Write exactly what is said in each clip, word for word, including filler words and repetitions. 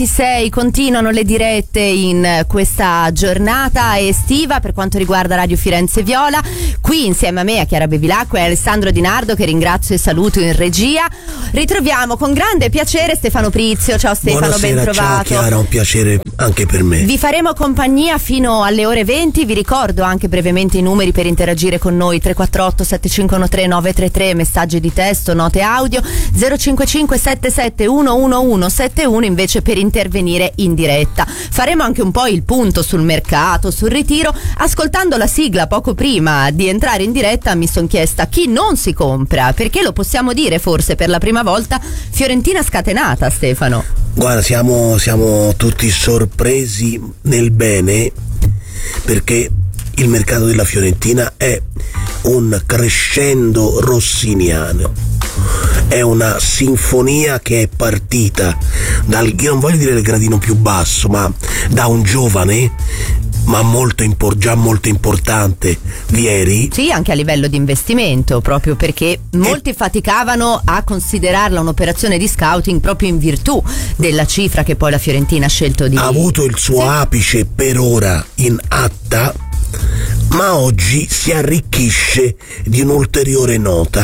sei continuano le dirette in questa giornata estiva per quanto riguarda Radio Firenze Viola. Qui insieme a me, a Chiara Bevilacqua e Alessandro Di Nardo, che ringrazio e saluto in regia, ritroviamo con grande piacere Stefano Prizio. Ciao Stefano, buonasera, ben trovato. Ciao Chiara, un piacere anche per me. Vi faremo compagnia fino alle ore venti. Vi ricordo anche brevemente i numeri per interagire con noi: tre quattro otto sette cinque uno tre nove tre tre, messaggi di testo, note audio, zero cinque cinque sette sette uno uno uno sette uno invece per intervenire in diretta. Faremo anche un po' il punto sul mercato, sul ritiro. Ascoltando la sigla poco prima di entrare in diretta mi sono chiesta chi non si compra, perché lo possiamo dire forse per la prima volta, Fiorentina scatenata, Stefano. Guarda, siamo, siamo tutti sorpresi nel bene, perché il mercato della Fiorentina è un crescendo rossiniano. È una sinfonia che è partita dal, io non voglio dire il gradino più basso, ma da un giovane ma molto impor- già molto importante, Vieri. Sì, anche a livello di investimento, proprio perché molti e... faticavano a considerarla un'operazione di scouting proprio in virtù della cifra che poi la Fiorentina ha scelto di... Ha avuto il suo sì. apice per ora in Atta, ma oggi si arricchisce di un'ulteriore nota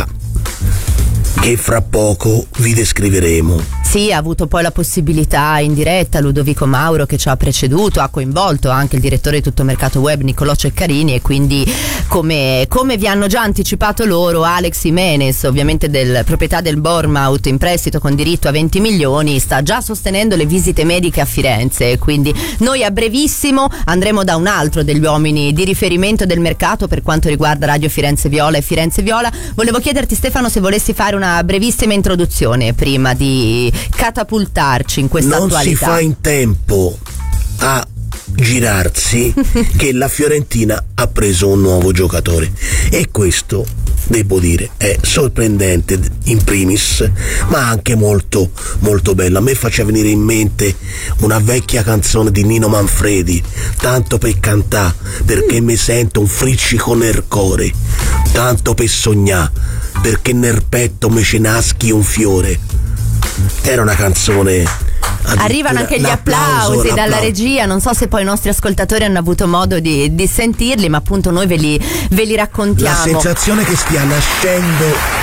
che fra poco vi descriveremo. Sì, ha avuto poi la possibilità in diretta Ludovico Mauro, che ci ha preceduto, ha coinvolto anche il direttore di Tutto Mercato Web Niccolò Ceccarini, e quindi come, come vi hanno già anticipato loro, Alex Jimenez, ovviamente del proprietà del Bournemouth in prestito con diritto a venti milioni, sta già sostenendo le visite mediche a Firenze, quindi noi a brevissimo andremo da un altro degli uomini di riferimento del mercato per quanto riguarda Radio Firenze Viola e Firenze Viola. Volevo chiederti, Stefano, se volessi fare una brevissima introduzione prima di catapultarci in questa non attualità. Non si fa in tempo a girarsi che la Fiorentina ha preso un nuovo giocatore, e questo, devo dire, è sorprendente in primis, ma anche molto molto bello. A me faceva venire in mente una vecchia canzone di Nino Manfredi, tanto per cantà, perché mi sento un friccico nel cuore, tanto per sognà, perché nel petto me ce naschi un fiore. Era una canzone. Arrivano anche gli applausi dalla regia, non so se poi i nostri ascoltatori hanno avuto modo di, di sentirli, ma appunto noi ve li, ve li raccontiamo. La sensazione che stia nascendo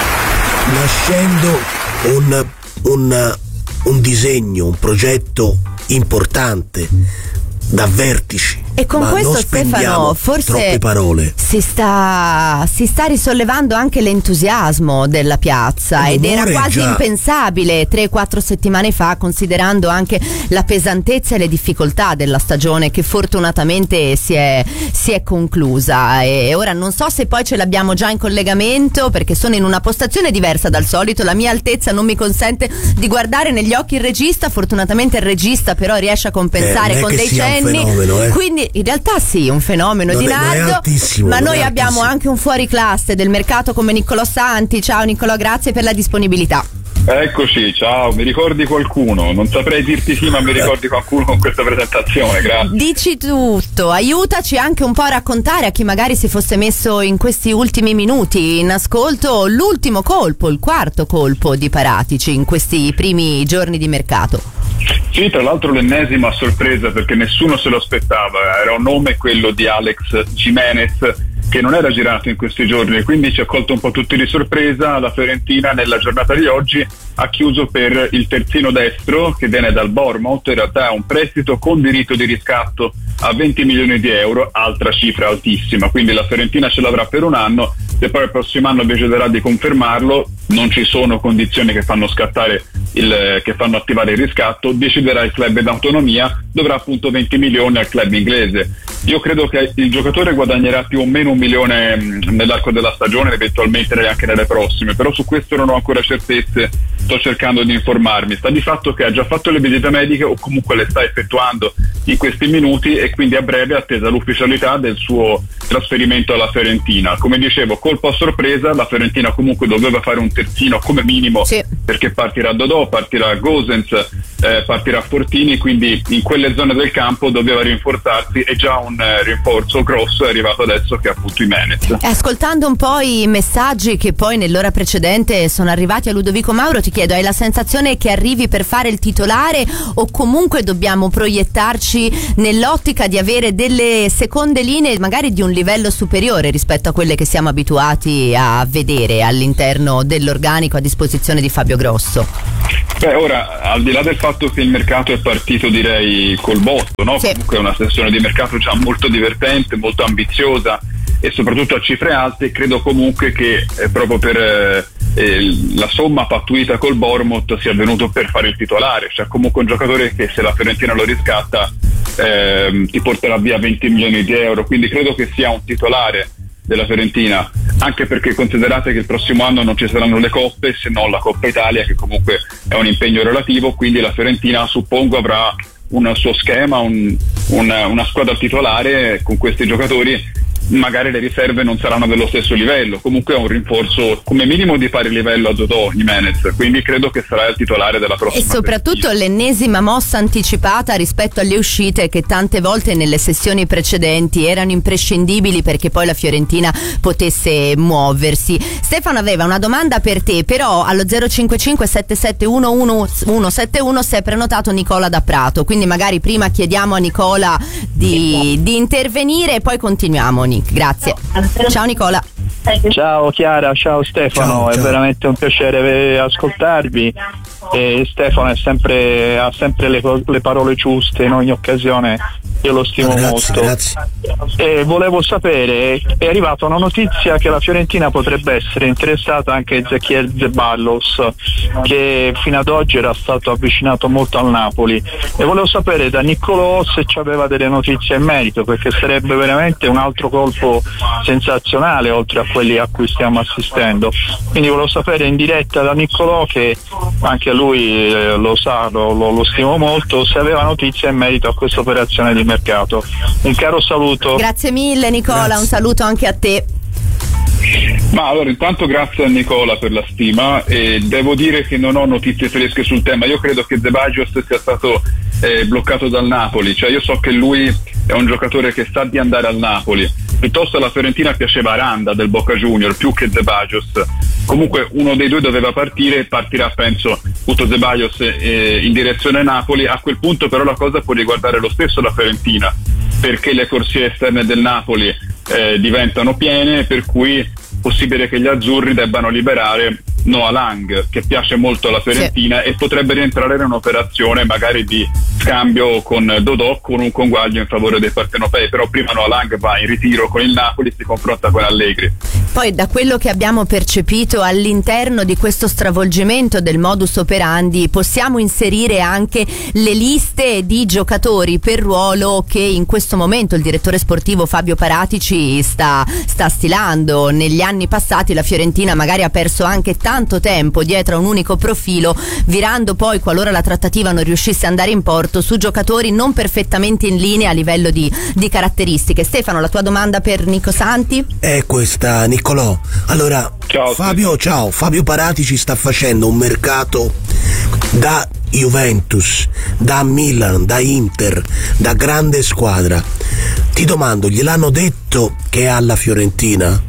nascendo un, un, un disegno, un progetto importante da vertici. E con ma questo, Stefano, forse parole. Si sta si sta risollevando anche l'entusiasmo della piazza, ed era quasi già impensabile tre quattro settimane fa, considerando anche la pesantezza e le difficoltà della stagione che fortunatamente si è, si è conclusa. E ora non so se poi ce l'abbiamo già in collegamento, perché sono in una postazione diversa dal solito, la mia altezza non mi consente di guardare negli occhi il regista, fortunatamente il regista però riesce a compensare eh, con dei cenni, fenomeno, eh. quindi in realtà sì, un fenomeno non di è, Nardo, ma noi abbiamo anche un fuoriclasse del mercato come Niccolò Santi. Ciao Niccolò, grazie per la disponibilità. Eccoci, ciao, mi ricordi qualcuno? Non saprei dirti sì, ma mi ricordi qualcuno con questa presentazione, grazie. Dici tutto, aiutaci anche un po' a raccontare a chi magari si fosse messo in questi ultimi minuti in ascolto l'ultimo colpo, il quarto colpo di Paratici in questi primi giorni di mercato. Sì, tra l'altro l'ennesima sorpresa, perché nessuno se lo aspettava, era un nome, quello di Alex Jimenez, che non era girato in questi giorni, quindi ci ha colto un po' tutti di sorpresa. La Fiorentina nella giornata di oggi ha chiuso per il terzino destro che viene dal Bournemouth, in realtà è un prestito con diritto di riscatto a venti milioni di euro, altra cifra altissima, quindi la Fiorentina ce l'avrà per un anno. Se poi il prossimo anno deciderà di confermarlo, non ci sono condizioni che fanno scattare il, che fanno attivare il riscatto, deciderà il club in autonomia, dovrà appunto venti milioni al club inglese. Io credo che il giocatore guadagnerà più o meno un milione nell'arco della stagione, eventualmente anche nelle prossime, però su questo non ho ancora certezze, sto cercando di informarmi. Sta di fatto che ha già fatto le visite mediche, o comunque le sta effettuando in questi minuti, e quindi a breve attesa l'ufficialità del suo trasferimento alla Fiorentina. Come dicevo, colpo a sorpresa, la Fiorentina comunque doveva fare un terzino come minimo, sì, perché partirà Dodò, partirà Gosens, eh, partirà Fortini, quindi in quelle zone del campo doveva rinforzarsi, e già un eh, rinforzo grosso è arrivato adesso, che è appunto Jimenez. Ascoltando un po' i messaggi che poi nell'ora precedente sono arrivati a Ludovico Mauro, ti chiedo, hai la sensazione che arrivi per fare il titolare, o comunque dobbiamo proiettarci nell'ottica di avere delle seconde linee magari di un livello superiore rispetto a quelle che siamo abituati a vedere all'interno dell'organico a disposizione di Fabio Grosso? Beh, ora, al di là del fatto che il mercato è partito, direi, col botto, no? Sì. Comunque è una sessione di mercato già molto divertente, molto ambiziosa e soprattutto a cifre alte. Credo comunque che eh, proprio per eh, eh, la somma pattuita col Bournemouth sia venuto per fare il titolare, cioè comunque un giocatore che, se la Fiorentina lo riscatta, eh, ti porterà via venti milioni di euro, quindi credo che sia un titolare della Fiorentina, anche perché considerate che il prossimo anno non ci saranno le coppe, se non la Coppa Italia, che comunque è un impegno relativo, quindi la Fiorentina, suppongo, avrà un suo schema, un, un, una squadra titolare con questi giocatori. Magari le riserve non saranno dello stesso livello, comunque è un rinforzo come minimo di pari livello a Dodò, Jimenez, quindi credo che sarà il titolare della prossima. E soprattutto partita. L'ennesima mossa anticipata rispetto alle uscite che tante volte nelle sessioni precedenti erano imprescindibili perché poi la Fiorentina potesse muoversi. Stefano aveva una domanda per te, però allo zero cinque cinque sette sette uno uno uno sette uno si è prenotato Nicola da Prato, quindi magari prima chiediamo a Nicola di, di intervenire e poi continuiamo. Grazie. Ciao Nicola. Ciao Chiara, ciao Stefano, ciao, ciao. È veramente un piacere ascoltarvi. E Stefano è sempre, ha sempre le, le parole giuste in ogni occasione, io lo stimo grazie, molto. Grazie. E volevo sapere, è arrivata una notizia che la Fiorentina potrebbe essere interessata anche a Ezequiel Zeballos, che fino ad oggi era stato avvicinato molto al Napoli, e volevo sapere da Niccolò se ci aveva delle notizie in merito, perché sarebbe veramente un altro colpo sensazionale oltre a quelli a cui stiamo assistendo. Quindi volevo sapere in diretta da Niccolò, che anche lui eh, lo sa, lo, lo, lo stimo molto, se aveva notizie in merito a questa operazione di mercato. Un caro saluto. Grazie mille Nicola, grazie. Un saluto anche a te. Ma allora, intanto grazie a Nicola per la stima, e devo dire che non ho notizie fresche sul tema. Io credo che Zeballos sia stato eh, bloccato dal Napoli, cioè io so che lui è un giocatore che sa di andare al Napoli. Piuttosto alla Fiorentina piaceva Aranda del Boca Junior più che Zeballos. Comunque uno dei due doveva partire, partirà penso appunto Zeballos eh, in direzione Napoli. A quel punto però la cosa può riguardare lo stesso la Fiorentina, perché le corsie esterne del Napoli eh, diventano piene, per cui è possibile che gli azzurri debbano liberare Noah Lang, che piace molto alla Fiorentina, sì, e potrebbe rientrare in un'operazione magari di scambio con Dodò, con un conguaglio in favore dei partenopei. Però prima Noah Lang va in ritiro con il Napoli, si confronta con Allegri. Poi da quello che abbiamo percepito all'interno di questo stravolgimento del modus operandi possiamo inserire anche le liste di giocatori per ruolo che in questo momento il direttore sportivo Fabio Paratici sta, sta stilando. Negli anni passati la Fiorentina magari ha perso anche tanto tempo dietro a un unico profilo, virando poi, qualora la trattativa non riuscisse ad andare in porto, su giocatori non perfettamente in linea a livello di, di caratteristiche. Stefano, la tua domanda per Nico Santi? È questa, Niccolò. Allora, ciao, Fabio, ciao. Fabio Paratici sta facendo un mercato da Juventus, da Milan, da Inter, da grande squadra. Ti domando, gliel'hanno detto che è alla Fiorentina?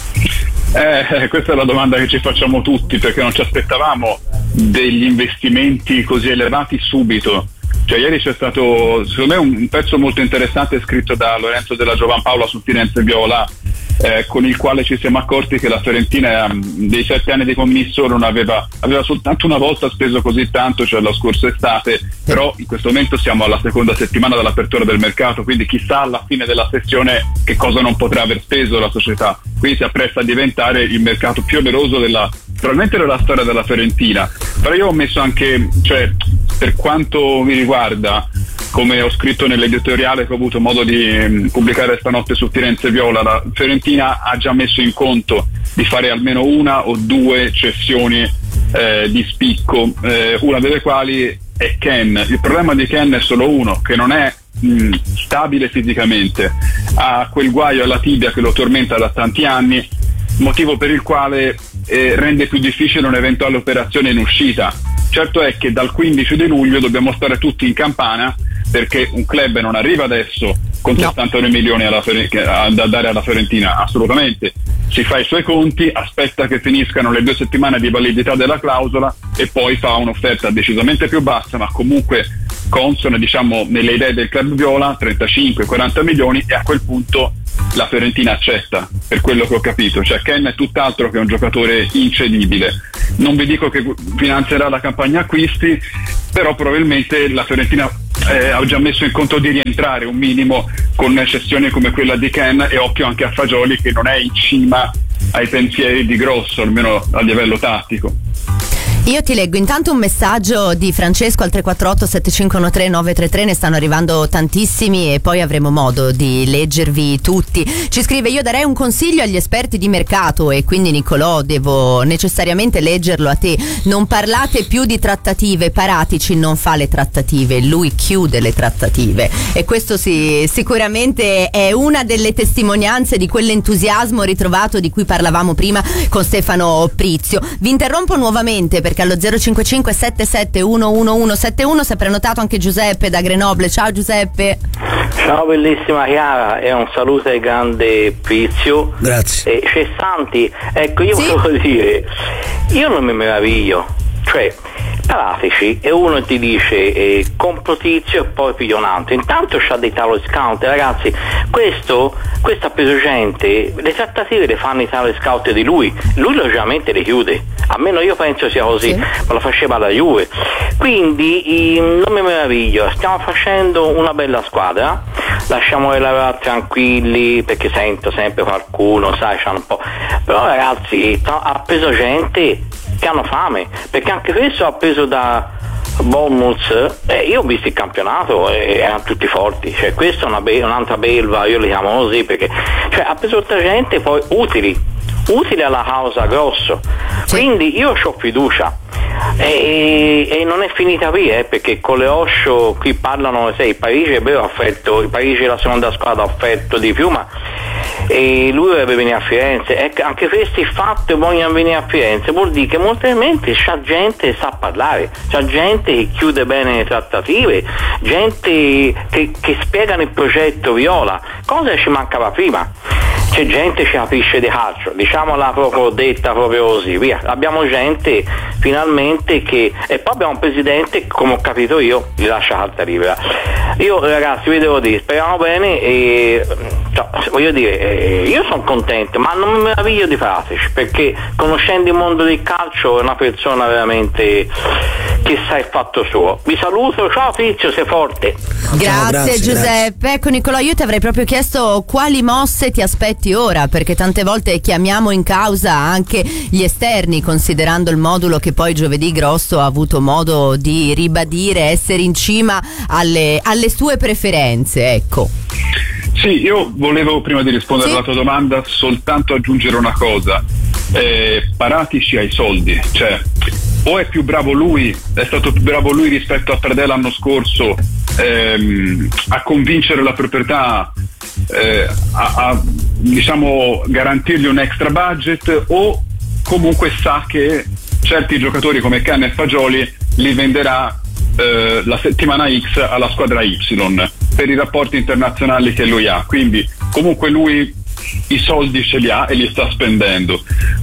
Eh, questa è la domanda che ci facciamo tutti, perché non ci aspettavamo degli investimenti così elevati subito. Cioè, ieri c'è stato, secondo me, un pezzo molto interessante scritto da Lorenzo della Giovanpaola su Firenze Viola, eh, con il quale ci siamo accorti che la Fiorentina eh, dei sette anni di commisso non aveva, aveva soltanto una volta speso così tanto, cioè la scorsa estate, però in questo momento siamo alla seconda settimana dall'apertura del mercato, quindi chissà alla fine della sessione che cosa non potrà aver speso la società. Quindi si appresta a diventare il mercato più oneroso della, probabilmente della storia della Fiorentina. Però io ho messo anche, cioè, per quanto mi riguarda, come ho scritto nell'editoriale che ho avuto modo di um, pubblicare stanotte su Firenze Viola, la Fiorentina ha già messo in conto di fare almeno una o due cessioni eh, di spicco, eh, una delle quali è Ken. Il problema di Ken è solo uno, che non è mh, stabile fisicamente, ha quel guaio alla tibia che lo tormenta da tanti anni, motivo per il quale eh, rende più difficile un'eventuale operazione in uscita. Certo è che dal quindici di luglio dobbiamo stare tutti in campana, perché un club non arriva adesso con no. settantanove milioni alla, da dare alla Fiorentina, assolutamente. Si fa i suoi conti, aspetta che finiscano le due settimane di validità della clausola e poi fa un'offerta decisamente più bassa, ma comunque consona, diciamo, nelle idee del club viola, trentacinque quaranta milioni, e a quel punto la Fiorentina accetta, per quello che ho capito. Cioè Ken è tutt'altro che un giocatore incedibile. Non vi dico che finanzierà la campagna acquisti, però probabilmente la Fiorentina eh, ha già messo in conto di rientrare un minimo con cessioni come quella di Ken, e occhio anche a Fagioli, che non è in cima ai pensieri di Grosso, almeno a livello tattico. Io ti leggo intanto un messaggio di Francesco al tre quattro otto sette cinque uno tre nove tre tre, ne stanno arrivando tantissimi e poi avremo modo di leggervi tutti. Ci scrive: io darei un consiglio agli esperti di mercato, e quindi Nicolò devo necessariamente leggerlo a te: non parlate più di trattative, Paratici non fa le trattative, lui chiude le trattative, e questo sì, sicuramente è una delle testimonianze di quell'entusiasmo ritrovato di cui parlavamo prima con Stefano Prizio. Vi interrompo nuovamente perché allo zero cinque cinque sette sette uno uno uno sette uno si è prenotato anche Giuseppe da Grenoble. Ciao Giuseppe. Ciao bellissima Chiara, e un saluto al grande Prizio. Grazie. E c'è Santi, ecco, io sì? volevo dire, io non mi meraviglio, cioè Paratici e uno ti dice eh, compro Tizio e poi piglio un altro. Intanto c'ha dei tavoli scout, ragazzi, questo questo ha preso gente, le trattative le fanno i tavoli scout di lui, lui logicamente le chiude, almeno io penso sia così, sì. Ma lo faceva la Juve, quindi eh, non mi meraviglio, stiamo facendo una bella squadra, lasciamoli lavorare tranquilli, perché sento sempre qualcuno, sai, c'hanno un po', però ragazzi ha preso gente che hanno fame, perché anche questo ha preso da Bournemouth, eh, io ho visto il campionato e eh, erano tutti forti, cioè questa è una be- un'altra belva, io li chiamo così, perché cioè, ha preso tutta gente poi utili utile alla causa Grosso, sì. Quindi io ho fiducia e, e non è finita qui, eh, perché con le Osho qui parlano, sai, il Parigi è vero, offerto, il Parigi è la seconda squadra, ha offerto di più, ma e lui deve venire a Firenze, ecco, anche questi fatti vogliono venire a Firenze, vuol dire che molto mente c'ha gente che sa parlare, c'ha gente che chiude bene le trattative, gente che, che spiegano il progetto Viola, cosa ci mancava prima. C'è gente che capisce di calcio, diciamola proprio detta proprio così, via. Abbiamo gente finalmente che, e poi abbiamo un presidente che, come ho capito io, gli lascia carta libera. Io ragazzi vi devo dire, speriamo bene e cioè, voglio dire, eh, io sono contento, ma non mi meraviglio di Paratici, perché conoscendo il mondo del calcio è una persona veramente che sa il fatto suo. Vi saluto, ciao Fizio, sei forte. Grazie, ciao, grazie Giuseppe. Grazie. Ecco Nicolò, io ti avrei proprio chiesto quali mosse ti aspetti ora, perché tante volte chiamiamo in causa anche gli esterni, considerando il modulo che poi giovedì Grosso ha avuto modo di ribadire essere in cima alle, alle sue preferenze, ecco. Sì, io volevo, prima di rispondere sì? alla tua domanda, soltanto aggiungere una cosa. Eh, Paratici ha i soldi, cioè o è più bravo lui, è stato più bravo lui rispetto a Perdè l'anno scorso ehm, a convincere la proprietà, eh, a, a diciamo garantirgli un extra budget, o comunque sa che certi giocatori come Can e Fagioli li venderà eh, la settimana X alla squadra Y per i rapporti internazionali che lui ha, quindi comunque lui i soldi ce li ha e li sta spendendo.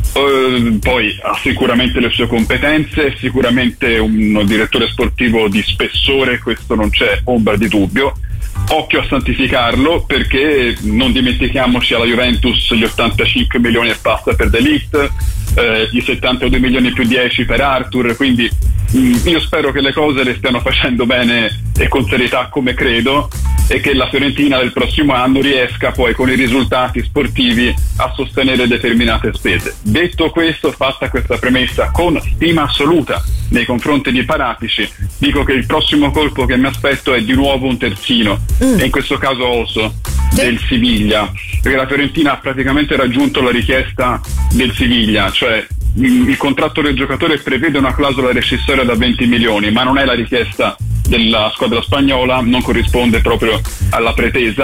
Uh, poi ha sicuramente le sue competenze, sicuramente un direttore sportivo di spessore, questo non c'è ombra di dubbio. Occhio a santificarlo, perché non dimentichiamoci alla Juventus gli ottantacinque milioni e passa per De Ligt, eh, i settantadue milioni più dieci per Arthur, quindi mh, io spero che le cose le stiano facendo bene e con serietà, come credo, e che la Fiorentina del prossimo anno riesca poi con i risultati sportivi a sostenere determinate spese. Detto questo, fatta questa premessa con stima assoluta nei confronti di Paratici, dico che il prossimo colpo che mi aspetto è di nuovo un terzino, mm. e in questo caso Oso del Siviglia, perché la Fiorentina ha praticamente raggiunto la richiesta del Siviglia, cioè il contratto del giocatore prevede una clausola rescissoria da venti milioni, ma non è la richiesta della squadra spagnola, non corrisponde proprio alla pretesa,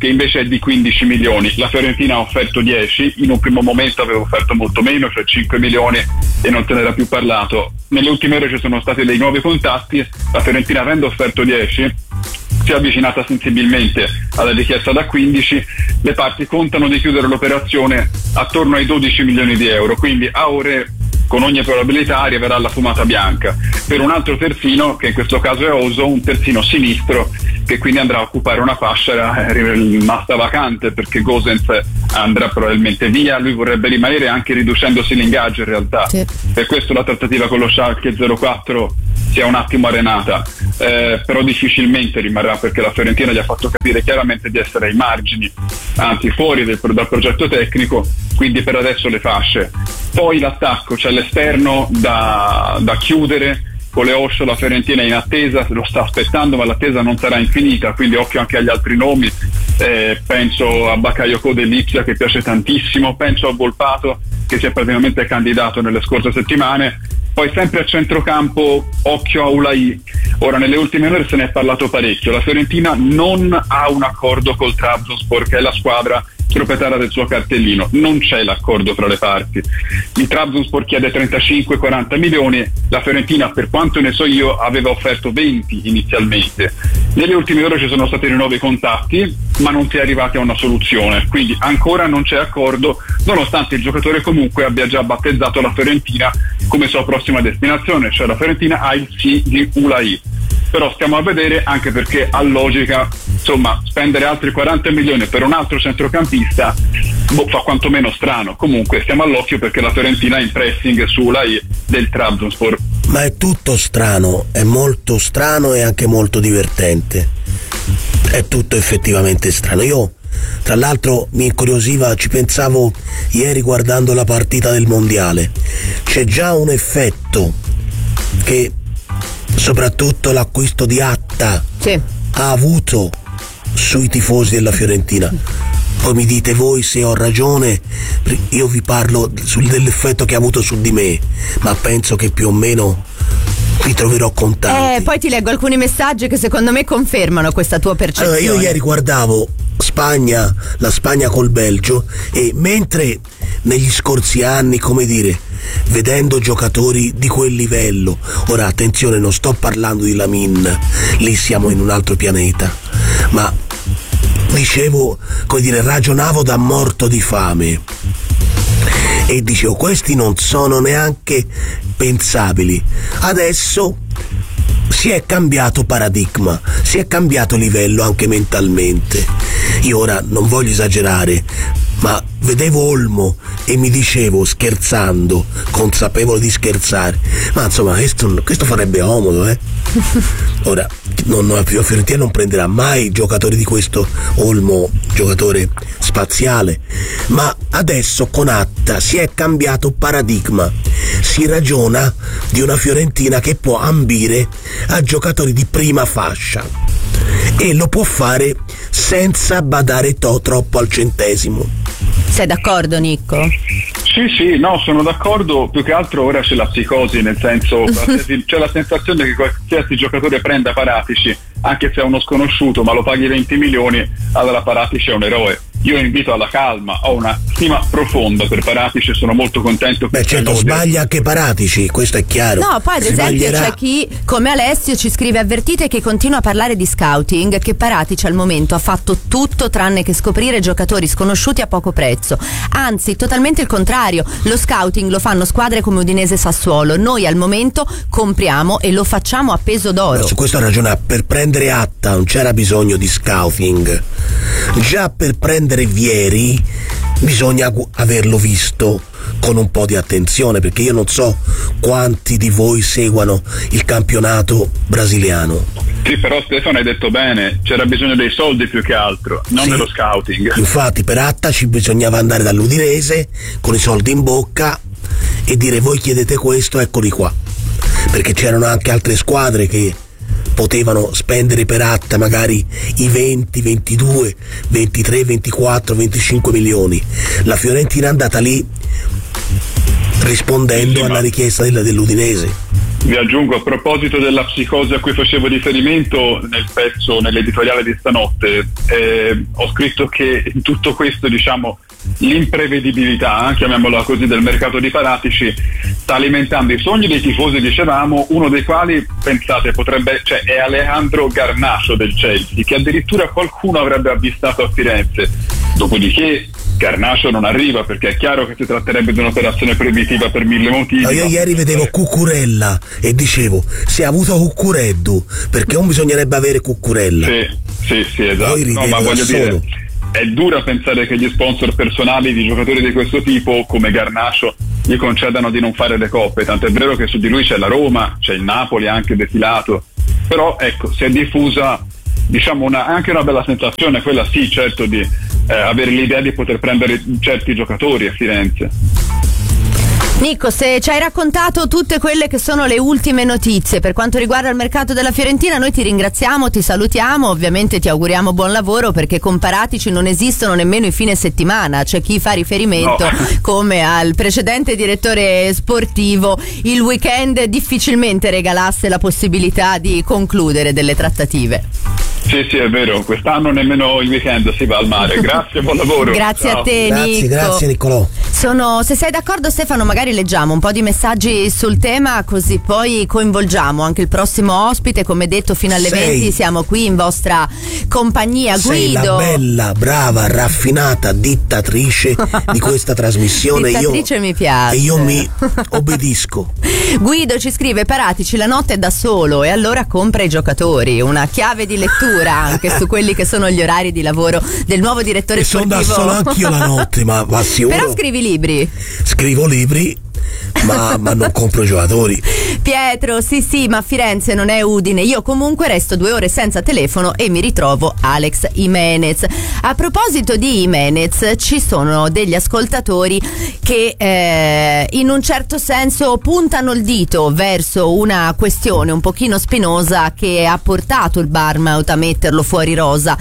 che invece è di quindici milioni. La Fiorentina ha offerto dieci, in un primo momento aveva offerto molto meno, cioè cinque milioni, e non se n'era più parlato. Nelle ultime ore ci sono stati dei nuovi contatti, la Fiorentina avendo offerto dieci si è avvicinata sensibilmente alla richiesta da quindici, le parti contano di chiudere l'operazione attorno ai dodici milioni di euro, quindi a ore con ogni probabilità arriverà la fumata bianca per un altro terzino, che in questo caso è Oso, un terzino sinistro che quindi andrà a occupare una fascia rimasta vacante perché Gosens andrà probabilmente via, lui vorrebbe rimanere anche riducendosi l'ingaggio in realtà, sì. Per questo la trattativa con lo Schalke zero quattro si è un attimo arenata, eh, però difficilmente rimarrà perché la Fiorentina gli ha fatto capire chiaramente di essere ai margini, anzi fuori del, dal progetto tecnico, quindi per adesso le fasce. Poi l'attacco, c'è l'esterno da, da chiudere. Con le Osho la Fiorentina è in attesa, lo sta aspettando, ma l'attesa non sarà infinita, quindi occhio anche agli altri nomi, eh, penso a Bakayoko dell'Ipsia che piace tantissimo, penso a Volpato che si è praticamente candidato nelle scorse settimane. Poi sempre a centrocampo occhio a Ulai. Ora nelle ultime ore se ne è parlato parecchio, la Fiorentina non ha un accordo col Trabzonspor che è la squadra proprietaria del suo cartellino, non c'è l'accordo tra le parti. Il Trabzonspor chiede trentacinque quaranta milioni, la Fiorentina per quanto ne so io aveva offerto venti inizialmente. Nelle ultime ore ci sono stati nuovi contatti ma non si è arrivati a una soluzione, quindi ancora non c'è accordo, nonostante il giocatore comunque abbia già battezzato la Fiorentina come sua prossima destinazione, cioè la Fiorentina ha il sì di Ulai. Però stiamo a vedere, anche perché ha logica, insomma, spendere altri quaranta milioni per un altro centrocampista boh, fa quantomeno strano. Comunque stiamo all'occhio perché la Fiorentina è in pressing su Ulai del Trabzonspor. Ma è tutto strano, è molto strano e anche molto divertente. È tutto effettivamente strano. Io tra l'altro mi incuriosiva, ci pensavo ieri guardando la partita del mondiale, c'è già un effetto che soprattutto l'acquisto di Atta sì. ha avuto sui tifosi della Fiorentina. Poi mi dite voi se ho ragione, io vi parlo sul, dell'effetto che ha avuto su di me, ma penso che più o meno mi troverò con tanti. Eh, poi ti leggo alcuni messaggi che secondo me confermano questa tua percezione. Allora, io ieri guardavo Spagna, la Spagna col Belgio, e mentre negli scorsi anni, come dire, vedendo giocatori di quel livello, ora attenzione, non sto parlando di Lamin, lì siamo in un altro pianeta, ma dicevo, come dire, ragionavo da morto di fame e dicevo questi non sono neanche pensabili. Adesso si è cambiato paradigma, si è cambiato livello anche mentalmente. Io ora non voglio esagerare, ma vedevo Olmo e mi dicevo, scherzando, consapevole di scherzare, ma insomma questo, questo farebbe comodo, eh? Ora non, la Fiorentina non prenderà mai giocatori di questo Olmo, giocatore spaziale, ma adesso con Atta si è cambiato paradigma, si ragiona di una Fiorentina che può ambire a giocatori di prima fascia e lo può fare senza badare to- troppo al centesimo. Sei d'accordo, Nicco? Sì, sì, no, sono d'accordo, più che altro ora c'è la psicosi, nel senso c'è la sensazione che qualsiasi giocatore prenda Paratici, anche se è uno sconosciuto, ma lo paghi venti milioni, allora Paratici è un eroe. Io invito alla calma, ho una stima profonda per Paratici e sono molto contento. Beh, certo, sbaglia anche Paratici, questo è chiaro. No, poi ad si esempio sbaglierà. C'è chi, come Alessio, ci scrive: avvertite che continua a parlare di scouting, che Paratici al momento ha fatto tutto tranne che scoprire giocatori sconosciuti a poco prezzo. Anzi, totalmente il contrario, lo scouting lo fanno squadre come Udinese e Sassuolo. Noi al momento compriamo e lo facciamo a peso d'oro. No, su questo ragiona, per prendere Atta non c'era bisogno di scouting. Già per prendere Vieri bisogna averlo visto con un po' di attenzione, perché io non so quanti di voi seguano il campionato brasiliano. Sì, però Stefano hai detto bene, c'era bisogno dei soldi più che altro, non sì, dello scouting. Infatti per Atta ci bisognava andare dall'Udinese con i soldi in bocca e dire voi chiedete questo, eccoli qua, perché c'erano anche altre squadre che potevano spendere per Atta magari i venti, ventidue, ventitré, ventiquattro, venticinque milioni. La Fiorentina è andata lì rispondendo sì, alla richiesta della, dell'Udinese. Vi aggiungo, a proposito della psicosi a cui facevo riferimento nel pezzo, nell'editoriale di stanotte, eh, ho scritto che in tutto questo, diciamo, l'imprevedibilità, eh, chiamiamola così, del mercato di Paratici sta alimentando i sogni dei tifosi, dicevamo, uno dei quali, pensate, potrebbe, cioè è Alejandro Garnacho del Chelsea, che addirittura qualcuno avrebbe avvistato a Firenze. Dopodiché Garnacho non arriva, perché è chiaro che si tratterebbe di un'operazione proibitiva per mille motivi. No, io ieri vedevo Cucurella e dicevo, se ha avuto Cuccureddu, perché non bisognerebbe avere Cucurella? Sì, sì, sì, esatto. Poi no, ma voglio solo. dire, è dura pensare che gli sponsor personali di giocatori di questo tipo, come Garnacho, gli concedano di non fare le coppe, tant'è vero che su di lui c'è la Roma, c'è il Napoli anche defilato, però ecco, si è diffusa, diciamo, una, anche una bella sensazione, quella sì, certo, di eh, avere l'idea di poter prendere certi giocatori a Firenze. Nico, se ci hai raccontato tutte quelle che sono le ultime notizie per quanto riguarda il mercato della Fiorentina, noi ti ringraziamo, ti salutiamo, ovviamente ti auguriamo buon lavoro, perché con Paratici non esistono nemmeno i fine settimana. C'è chi fa riferimento, no, come al precedente direttore sportivo, il weekend difficilmente regalasse la possibilità di concludere delle trattative. Sì, sì, è vero, quest'anno nemmeno il weekend si va al mare. Grazie, buon lavoro. Grazie. Ciao. A te, grazie, Nico. Grazie Niccolò. Sono, se sei d'accordo Stefano, magari leggiamo un po' di messaggi sul tema, così poi coinvolgiamo anche il prossimo ospite. Come detto, fino alle sei. venti siamo qui in vostra compagnia. Sei Guido, la bella, brava, raffinata dittatrice di questa trasmissione. Dittatrice io, mi piace. E io mi obbedisco. Guido ci scrive: Paratici la notte è da solo e allora compra i giocatori. Una chiave di lettura anche su quelli che sono gli orari di lavoro del nuovo direttore e sportivo. Sono da solo anch'io la notte, ma, ma sicuro. Però scrivi libri. Scrivo libri, ma, ma non compro giocatori. Pietro, sì sì, ma Firenze non è Udine. Io comunque resto due ore senza telefono e mi ritrovo Alex Jimenez. A proposito di Jimenez, ci sono degli ascoltatori che eh, in un certo senso puntano il dito verso una questione un pochino spinosa che ha portato il Bournemouth a metterlo fuori rosa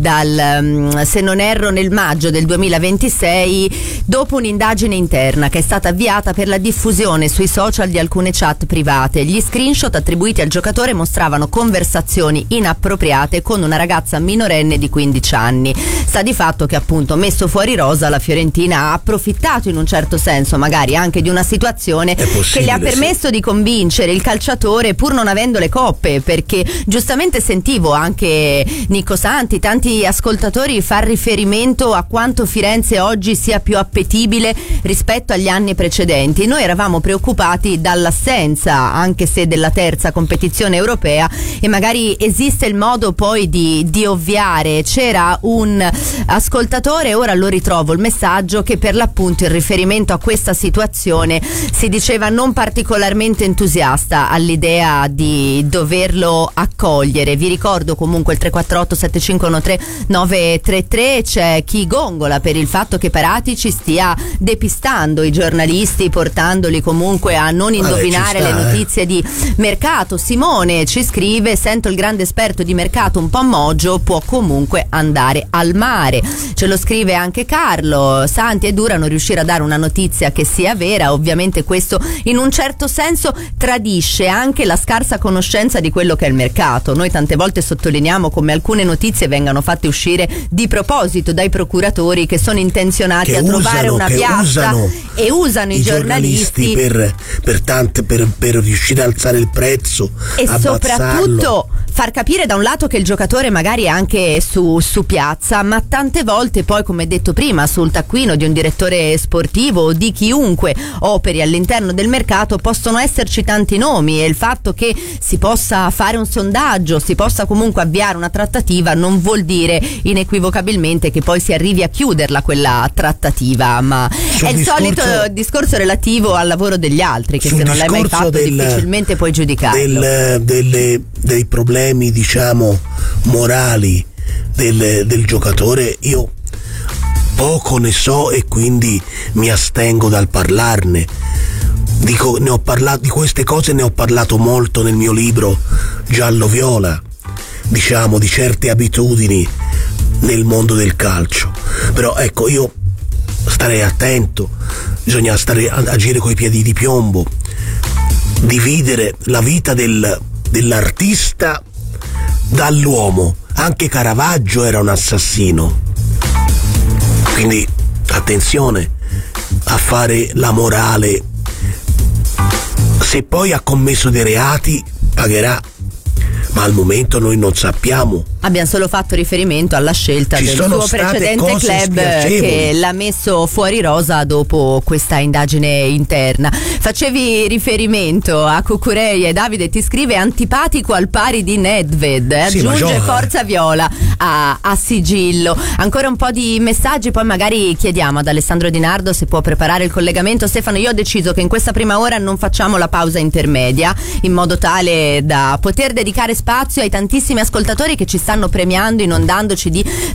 dal, se non erro, nel maggio del duemilaventisei, dopo un'indagine interna che è stata avviata per la diffusione sui social di alcune chat private. Gli screenshot attribuiti al giocatore mostravano conversazioni inappropriate con una ragazza minorenne di quindici anni. Sta di fatto che, appunto, messo fuori rosa, la Fiorentina ha approfittato in un certo senso magari anche di una situazione che le ha permesso sì. di convincere il calciatore, pur non avendo le coppe, perché giustamente sentivo anche Nico Santi, tanti ascoltatori far riferimento a quanto Firenze oggi sia più appetibile rispetto agli anni precedenti. Noi eravamo preoccupati dall'assenza, anche se della terza competizione europea, e magari esiste il modo poi di, di ovviare. C'era un ascoltatore, ora lo ritrovo il messaggio, che per l'appunto in riferimento a questa situazione si diceva non particolarmente entusiasta all'idea di doverlo accogliere. Vi ricordo comunque il tre quattro otto sette cinque uno tre nove tre tre. C'è chi gongola per il fatto che Paratici stia depistando i giornalisti, portandoli comunque a non indovinare sta, le eh. notizie di mercato. Simone ci scrive: sento il grande esperto di mercato un po' moggio, può comunque andare al mare. Ce lo scrive anche Carlo. Santi, è dura non riuscire a dare una notizia che sia vera. Ovviamente questo in un certo senso tradisce anche la scarsa conoscenza di quello che è il mercato. Noi tante volte sottolineiamo come alcune notizie vengano fatte uscire di proposito dai procuratori che sono intenzionati che a trovare usano, una che piazza usano e usano i, i giornalisti, giornalisti per, per, tante, per, per riuscire a alzare il prezzo e soprattutto far capire da un lato che il giocatore magari è anche su, su piazza, ma tante volte poi, come detto prima, sul taccuino di un direttore sportivo o di chiunque operi all'interno del mercato possono esserci tanti nomi, e il fatto che si possa fare un sondaggio, si possa comunque avviare una trattativa, non vuol dire inequivocabilmente che poi si arrivi a chiuderla quella trattativa, ma sul è il discorso, solito discorso relativo al lavoro degli altri, che se non l'hai mai fatto del, difficilmente puoi giudicarlo. Del, delle, dei problemi, diciamo, morali del, del giocatore io poco ne so e quindi mi astengo dal parlarne. Dico, ne ho parlato di queste cose, ne ho parlato molto nel mio libro Giallo Viola, diciamo, di certe abitudini nel mondo del calcio. Però ecco, io starei attento, bisogna stare a agire coi piedi di piombo. dividere la vita del, dell'artista dall'uomo. Anche Caravaggio era un assassino, quindi attenzione a fare la morale. Se poi ha commesso dei reati pagherà, ma al momento noi non sappiamo. Abbiamo solo fatto riferimento alla scelta Ci del sono suo state precedente cose club spiacevoli. che l'ha messo fuori rosa dopo questa indagine interna. Facevi riferimento a Cucurei e Davide ti scrive antipatico al pari di Nedved, Sì, ma aggiunge gioca. forza viola a, a sigillo. Ancora un po' di messaggi, poi magari chiediamo ad Alessandro Di Nardo se può preparare il collegamento. Stefano, io ho deciso che in questa prima ora non facciamo la pausa intermedia, in modo tale da poter dedicare spazio ai tantissimi ascoltatori che ci stanno premiando, inondandoci di